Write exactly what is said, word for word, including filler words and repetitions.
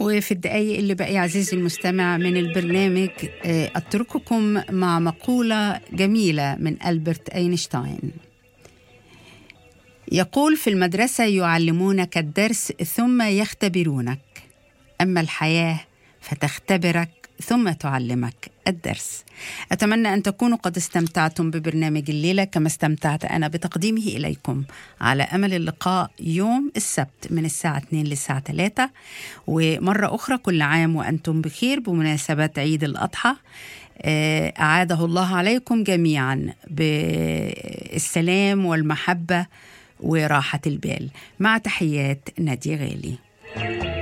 وفي الدقايق اللي بقي عزيزي المستمع من البرنامج أترككم مع مقولة جميلة من ألبرت أينشتاين. يقول: في المدرسة يعلمونك الدرس ثم يختبرونك، أما الحياة فتختبرك ثم تعلمك الدرس. أتمنى أن تكونوا قد استمتعتم ببرنامج الليلة كما استمتعت أنا بتقديمه إليكم، على أمل اللقاء يوم السبت من الساعة اثنين للساعة ثلاثة. ومرة أخرى كل عام وأنتم بخير بمناسبة عيد الأضحى، أعاده الله عليكم جميعا بالسلام والمحبة وراحة البال. مع تحيات نادية غالي.